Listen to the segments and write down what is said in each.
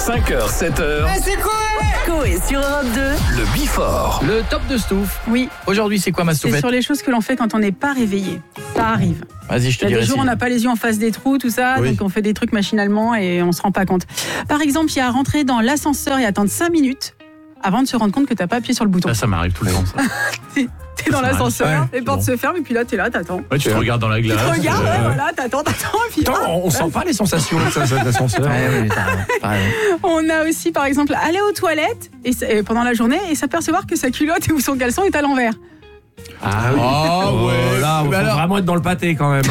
5h, 7h. C'est quoi? Coé sur Europe 2. Le Before. Le top de Stouff. Oui. Aujourd'hui, c'est quoi ma C'est Stouffette? sur les choses que l'on fait quand on n'est pas réveillé. Ça arrive. Vas-y, je te Il y a dirai des jours si. on n'a pas les yeux en face des trous, tout ça, Oui. donc on fait des trucs machinalement et on se rend pas compte. Par exemple, il y a rentrer dans l'ascenseur et attendre 5 minutes avant de se rendre compte que t'as pas appuyé sur le bouton. Là, ça m'arrive tout le temps. Ça. T'es dans ça m'arrive. l'ascenseur, Ouais, les portes se ferment et puis là t'es là, t'attends. Ouais, tu te regardes dans la glace. Tu regardes, ouais, voilà, t'attends, et puis Attends, on sent pas les sensations de l'ascenseur. Ouais, oui, t'as raison. on a aussi par exemple aller aux toilettes et pendant la journée et s'apercevoir que sa culotte ou son caleçon est à l'envers. Ah oui. Oh, ouais. Là, on Mais faut alors- vraiment être dans le pâté quand même.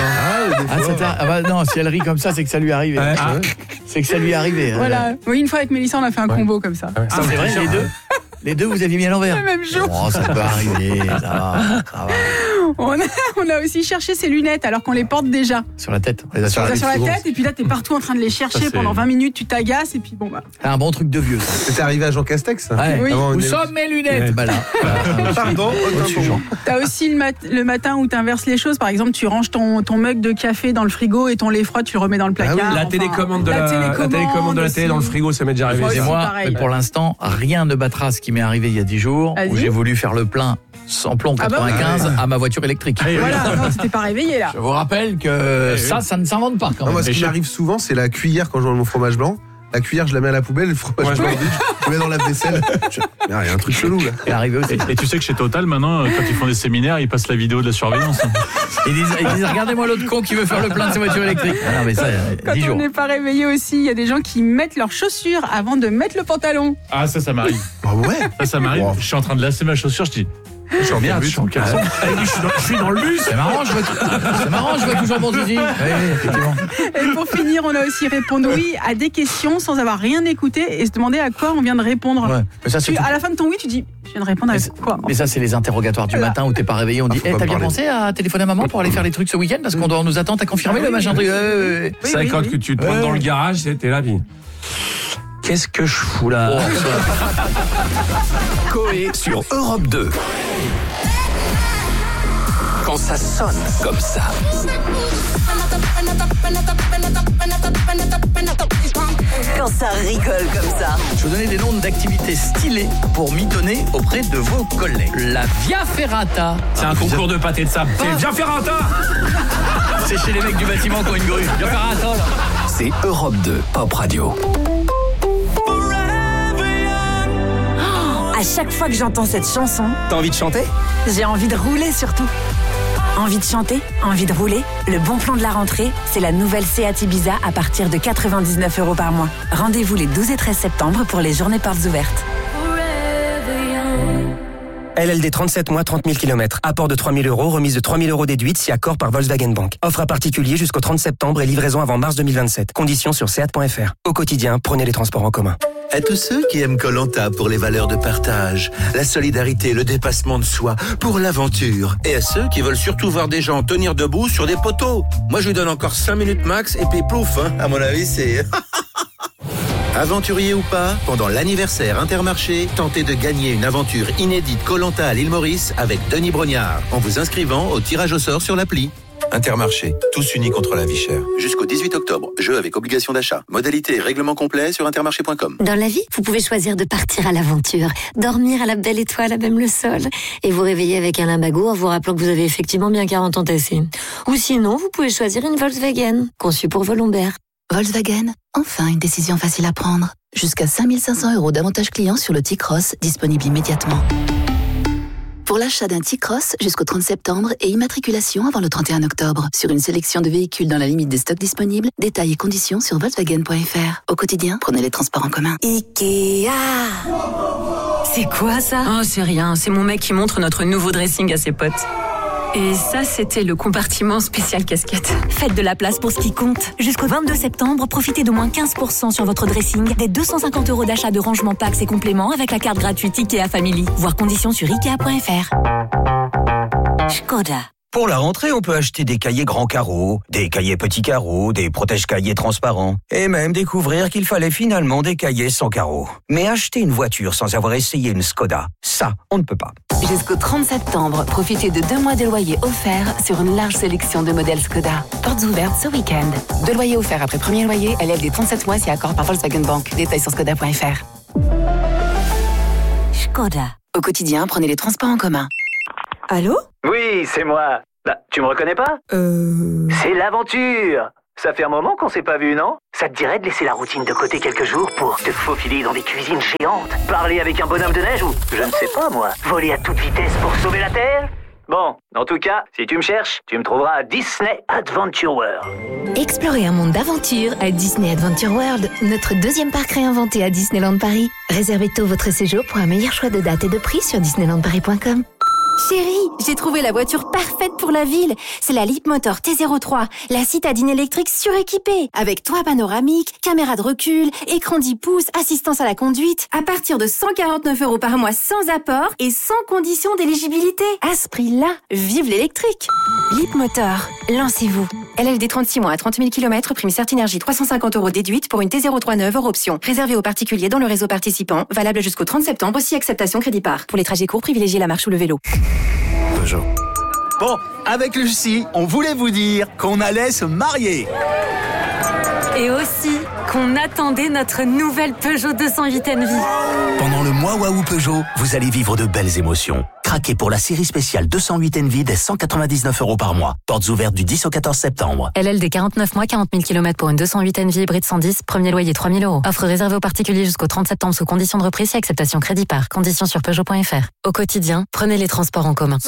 Non, si elle rit comme ça, c'est que ça lui est arrivé. Ouais. Ah, c'est que ça lui est arrivé. Voilà. Oui, une fois avec Mélissa, on a fait un combo comme ça. Ah, c'est vrai, les deux? Les deux, vous aviez mis à l'envers? Le même jour. Oh, ça peut arriver, ça va. On a aussi cherché ses lunettes alors qu'on les porte déjà. Sur la tête, on les a sur Tu la as tête. sur la tête et puis là t'es partout en train de les chercher Ça, c'est- pendant 20 minutes, tu t'agaces et puis bon bah. C'est un bon truc de vieux, ça. C'est arrivé à Jean Castex, ça. Ouais. Oui. Avant, on Où est- sont mes lunettes? Bah là. Pardon, Au-dessus, Jean. T'as aussi le matin où t'inverses les choses. Par exemple, tu ranges ton mug de café dans le frigo et ton lait froid tu le remets dans le placard. oui, La Enfin, télécommande de la télécommande de la télé dans le frigo, ça m'est déjà arrivé. Ouais, Et c'est moi, pareil. pour l'instant, rien ne battra ce qui m'est arrivé il y a 10 jours, Vas-y. où j'ai voulu faire le plein sans plomb Ah bah oui. 95 à ma voiture électrique. Voilà, non, tu t'es pas réveillé là. Je vous rappelle que ça ne s'invente pas quand Non, même. moi, ce Et qui je- m'arrive souvent, c'est la cuillère quand je mange mon fromage blanc. La cuillère, je la mets à la poubelle, le fromage blanc, je le mets dans la vaisselle. Il y a un truc chelou là. C'est arrivé aussi. Et tu sais que chez Total, maintenant, quand ils font des séminaires, ils passent la vidéo de la surveillance. Ils disent regardez-moi l'autre con qui veut faire le plein de sa voiture électrique. Ah non, mais ça, Quand 10 on jours. n'est pas réveillé aussi, il y a des gens qui mettent leurs chaussures avant de mettre le pantalon. Ah, ça m'arrive. Ah ouais. Ça m'arrive. Wow. Je suis en train de lasser ma chaussure, je dis. Merde, je suis en caleçon. Je suis dans le bus. C'est marrant, je vois toujours bon zizi. Oui, effectivement. Et pour finir, on a aussi répondu oui à des questions sans avoir rien écouté et se demander à quoi on vient de répondre. Ouais. Mais ça, c'est tout. À la fin de ton oui, tu dis je viens de répondre à quoi. Mais ça, c'est les interrogatoires du matin où t'es pas réveillé. On dit faut pas t'as bien parler. pensé à téléphoner à maman pour aller faire les trucs ce week-end parce qu'on nous attend, t'as confirmé le machin truc. Oui, C'est oui, quand oui. que tu te pointes dans le garage, t'es là, puis. Qu'est-ce que je fous là? Coé sur Europe 2. Quand ça sonne comme ça. Quand ça rigole comme ça. Je vais vous donner des noms d'activités stylées pour mitonner auprès de vos collègues. La Via Ferrata. C'est un concours de pâté de sable. C'est Via Ferrata! C'est chez les mecs du bâtiment qui ont une grue. Via Ferrata, là. C'est Europe 2 Pop Radio. À chaque fois que j'entends cette chanson, T'as envie de chanter? j'ai envie de rouler surtout. Envie de chanter, envie de rouler. Le bon plan de la rentrée, c'est la nouvelle Seat Ibiza à partir de 99 € par mois. Rendez-vous les 12 et 13 septembre pour les journées portes ouvertes. LLD 37 mois, 30 000 km. Apport de 3 000 €, remise de 3 000 € déduite si accord par Volkswagen Bank. Offre à particulier jusqu'au 30 septembre et livraison avant mars 2027. Conditions sur seat.fr. Au quotidien, prenez les transports en commun. À tous ceux qui aiment Koh-Lanta pour les valeurs de partage, la solidarité, le dépassement de soi, pour l'aventure. Et à ceux qui veulent surtout voir des gens tenir debout sur des poteaux. Moi, je lui donne encore 5 minutes max et puis plouf, hein. À mon avis, c'est... Aventurier ou pas, pendant l'anniversaire Intermarché, tentez de gagner une aventure inédite Koh-Lanta à l'île Maurice avec Denis Brognard, en vous inscrivant au tirage au sort sur l'appli. Intermarché, tous unis contre la vie chère. Jusqu'au 18 octobre, jeu avec obligation d'achat. Modalité et règlement complet sur intermarché.com. Dans la vie, vous pouvez choisir de partir à l'aventure, dormir à la belle étoile à même le sol, et vous réveiller avec un lumbago en vous rappelant que vous avez effectivement bien 40 ans tassés. Ou sinon, vous pouvez choisir une Volkswagen, conçue pour vos lombaires. Volkswagen, enfin une décision facile à prendre. Jusqu'à 5 500 € d'avantages clients sur le T-Cross, disponible immédiatement. Pour l'achat d'un T-Cross jusqu'au 30 septembre et immatriculation avant le 31 octobre. Sur une sélection de véhicules dans la limite des stocks disponibles, détails et conditions sur Volkswagen.fr. Au quotidien, prenez les transports en commun. Ikea. C'est quoi ça? Oh, c'est rien, c'est mon mec qui montre notre nouveau dressing à ses potes. Et ça, c'était le compartiment spécial casquette. Faites de la place pour ce qui compte. Jusqu'au 22 septembre, profitez d'au moins 15% sur votre dressing, des 250 € d'achat de rangement packs et compléments avec la carte gratuite Ikea Family. Voir conditions sur Ikea.fr. Škoda. Pour la rentrée, on peut acheter des cahiers grands carreaux, des cahiers petits carreaux, des protège-cahiers transparents, et même découvrir qu'il fallait finalement des cahiers sans carreaux. Mais acheter une voiture sans avoir essayé une Škoda, ça, on ne peut pas. Jusqu'au 30 septembre, profitez de 2 mois de loyer offert sur une large sélection de modèles Skoda. Portes ouvertes ce week-end. 2 loyers offerts après premier loyer, LLD 37 mois si accord par Volkswagen Bank. Détails sur skoda.fr. Skoda. Au quotidien, prenez les transports en commun. Allô ? Oui, c'est moi. Bah, tu me reconnais pas ? C'est l'aventure. Ça fait un moment qu'on s'est pas vu, non ? Ça te dirait de laisser la routine de côté quelques jours pour te faufiler dans des cuisines géantes, parler avec un bonhomme de neige ou, je ne sais pas moi, voler à toute vitesse pour sauver la Terre ? Bon, en tout cas, si tu me cherches, tu me trouveras à Disney Adventure World. Explorez un monde d'aventure à Disney Adventure World, notre 2e parc réinventé à Disneyland Paris. Réservez tôt votre séjour pour un meilleur choix de date et de prix sur disneylandparis.com. Chérie, j'ai trouvé la voiture parfaite pour la ville. C'est la Leapmotor T03, la citadine électrique suréquipée. Avec toit panoramique, caméra de recul, écran 10 pouces, assistance à la conduite. À partir de 149 € par mois sans apport et sans condition d'éligibilité. À ce prix-là, vive l'électrique. Leapmotor, lancez-vous. LLD 36 mois à 30 000 km, prime Certinergie 350 € déduite pour une T03 neuve hors option. Réservé aux particuliers dans le réseau participant, valable jusqu'au 30 septembre, si acceptation crédit par. Pour les trajets courts, privilégiez la marche ou le vélo. Peugeot. Bon, avec Lucie, on voulait vous dire qu'on allait se marier. Et aussi qu'on attendait notre nouvelle Peugeot 208 Envy. Pendant le mois Waouh Peugeot, vous allez vivre de belles émotions. Craquez pour la série spéciale 208 Envy dès 199 € par mois. Portes ouvertes du 10 au 14 septembre. LLD 49 mois, 40 000 km pour une 208 Envy hybride 110, premier loyer 3 000 €. Offre réservée aux particuliers jusqu'au 30 septembre sous conditions de reprise et acceptation crédit par. Conditions sur Peugeot.fr. Au quotidien, prenez les transports en commun.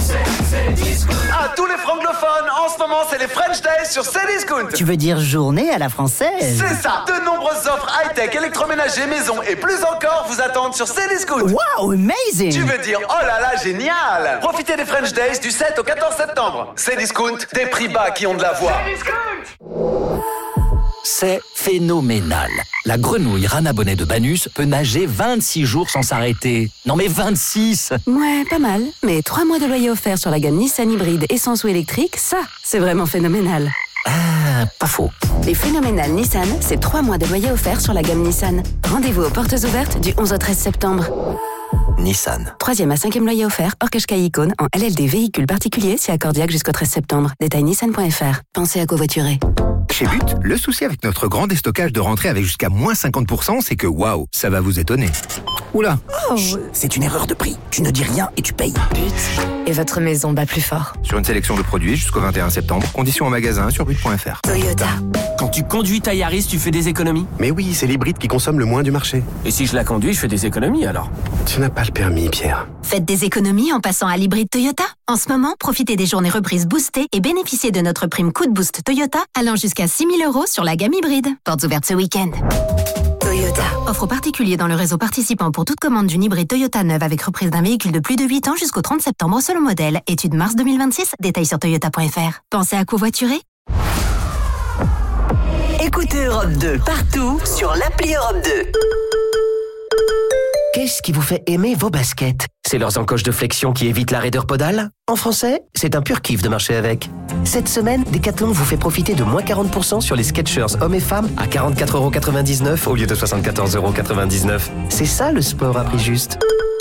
À tous les francophones, en ce moment, c'est les French Days sur Cdiscount. Tu veux dire journée à la française? C'est ça. De nombreuses offres high-tech, électroménager, maison et plus encore vous attendent sur Cdiscount. Wow, amazing! Tu veux dire, oh là là, génial! Profitez des French Days du 7 au 14 septembre. Cdiscount, des prix bas qui ont de la voix. C'est phénoménal. La grenouille Rana Bonnet de Banus peut nager 26 jours sans s'arrêter. Non mais 26! Ouais, pas mal. Mais 3 mois de loyer offert sur la gamme Nissan hybride essence ou électrique, ça, c'est vraiment phénoménal. Ah, pas faux. Les phénoménales Nissan, c'est 3 mois de loyer offert sur la gamme Nissan. Rendez-vous aux portes ouvertes du 11 au 13 septembre. Nissan. 3e à 5e loyer offert, hors Qashqai Icône, en LLD véhicule particulier, si accordiaque jusqu'au 13 septembre. Détail nissan.fr. Pensez à covoiturer. Chez But, le souci avec notre grand déstockage de rentrée avec jusqu'à moins 50%, c'est que waouh, ça va vous étonner. Oula, c'est une erreur de prix. Tu ne dis rien et tu payes. But. Et votre maison bat plus fort. Sur une sélection de produits jusqu'au 21 septembre, conditions en magasin sur but.fr. Toyota. Quand tu conduis ta Yaris, tu fais des économies? Mais oui, c'est l'hybride qui consomme le moins du marché. Et si je la conduis, je fais des économies alors? Tu n'as pas le permis, Pierre. Faites des économies en passant à l'hybride Toyota. En ce moment, profitez des journées reprises boostées et bénéficiez de notre prime coup de boost Toyota allant jusqu'à 6 000 € sur la gamme hybride. Portes ouvertes ce week-end. Toyota. Offre aux particuliers dans le réseau participant pour toute commande d'une hybride Toyota neuve avec reprise d'un véhicule de plus de 8 ans jusqu'au 30 septembre selon modèle. Étude mars 2026. Détails sur toyota.fr. Pensez à covoiturer. Écoutez Europe 2 partout sur l'appli Europe 2. Qu'est-ce qui vous fait aimer vos baskets? C'est leurs encoches de flexion qui évitent la raideur podale? En français, c'est un pur kiff de marcher avec. Cette semaine, Decathlon vous fait profiter de moins 40% sur les Skechers hommes et femmes à 44,99 € au lieu de 74,99 €. C'est ça le sport à prix juste.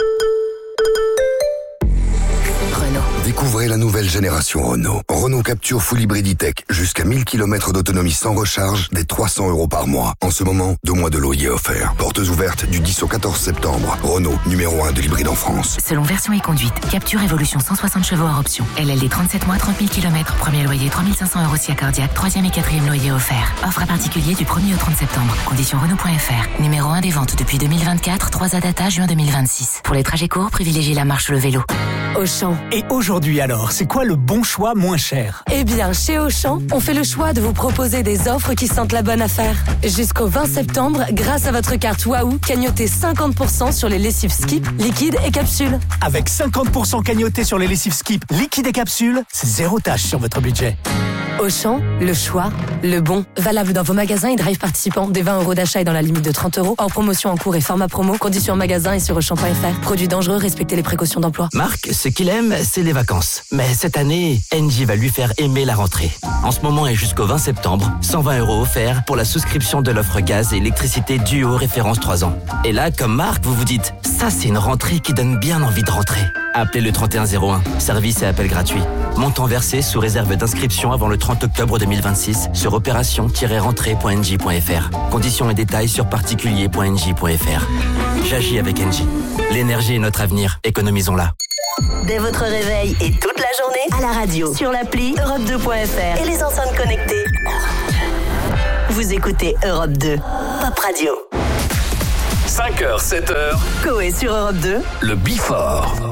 Découvrez la nouvelle génération Renault. Renault Capture Full Hybrid E-Tech. Jusqu'à 1000 km d'autonomie sans recharge, dès 300 € par mois. En ce moment, 2 mois de loyer offert. Portes ouvertes du 10 au 14 septembre. Renault, numéro 1 de l'hybride en France. Selon version et conduite, Capture Evolution 160 chevaux hors option. LLD 37 mois, 30 000 km. Premier loyer 3 500 € si accordiaque. 3e et 4e loyer offert. Offre à particulier du 1er au 30 septembre. Conditions Renault.fr. Numéro 1 des ventes depuis 2024. 3 à data juin 2026. Pour les trajets courts, privilégiez la marche ou le vélo. Auchan. Et aujourd'hui alors, c'est quoi le bon choix moins cher? Eh bien, chez Auchan, on fait le choix de vous proposer des offres qui sentent la bonne affaire. Jusqu'au 20 septembre, grâce à votre carte Waouh, cagnotez 50% sur les lessives Skip, liquides et capsules. Avec 50% cagnoté sur les lessives Skip, liquides et capsules, c'est 0 tâche sur votre budget. Auchan, le choix, le bon. Valable dans vos magasins et drive participants. Des 20 € d'achat et dans la limite de 30 €. Hors promotion en cours et format promo. Conditions en magasin et sur Auchan.fr. Produits dangereux, respectez les précautions d'emploi. Marc, ce qu'il aime, c'est les vacances. Mais cette année, Engie va lui faire aimer la rentrée. En ce moment et jusqu'au 20 septembre, 120 € offerts pour la souscription de l'offre gaz et électricité Duo référence 3 ans. Et là, comme Marc, vous vous dites, ça c'est une rentrée qui donne bien envie de rentrer. Appelez le 3101. Service et appel gratuit. Montant versé sous réserve d'inscription avant le 30 octobre 2026 sur opération-rentrée.nj.fr. Conditions et détails sur particulier.nj.fr. J'agis avec Engie. L'énergie est notre avenir. Économisons-la. Dès votre réveil et toute la journée, à la radio, sur l'appli Europe2.fr et les enceintes connectées. Vous écoutez Europe 2, Pop Radio. 5h, 7h. Coé sur Europe 2. Le Before.